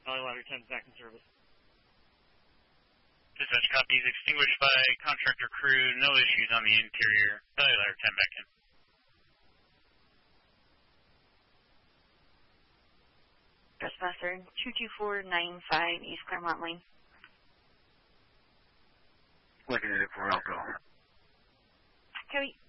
Valley Ladder 10 back in service. Dispatch copies extinguished by contractor crew. No issues on the interior. Valley Ladder 10 back in. Trespasser 22495 East Claremont Lane. Looking at it for alcohol. Cody.